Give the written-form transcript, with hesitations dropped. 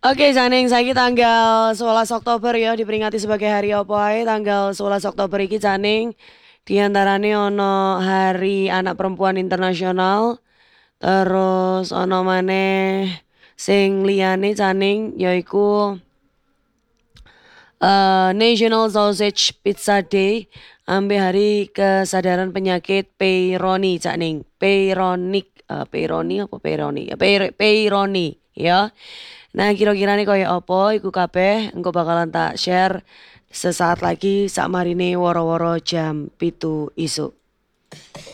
Oke, Janing, saiki tanggal 11 Oktober ya diperingati sebagai hari apa ae tanggal 11 Oktober iki Janing. Diantaranya ono Hari Anak Perempuan Internasional, terus ono maneh sing liyane Janing yaiku National Sausage Pizza Day, ambe hari kesadaran penyakit Peyronie Janing. Peyronie apa Peyronie? Peyronie ya. Nah, kira-kira nih koyo apa iku kabeh engko bakalan tak share sesaat lagi sak marine woro-woro jam 7 isuk.